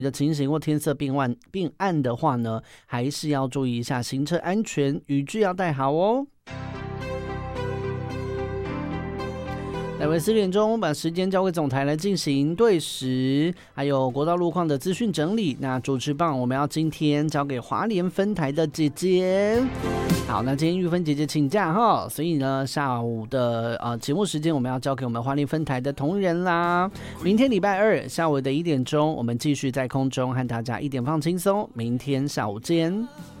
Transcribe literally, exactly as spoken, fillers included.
的情形或天色变暗变暗的话呢，还是要注意一下行车安全，雨具要带好哦。来回四点钟，把时间交给总台来进行对时，还有国道路况的资讯整理。那主持棒我们要今天交给华联分台的姐姐。好，那今天玉芬姐姐请假哈，所以呢下午的呃节目时间我们要交给我们华联分台的同仁啦。明天礼拜二下午的一点钟，我们继续在空中和大家一点放轻松。明天下午见。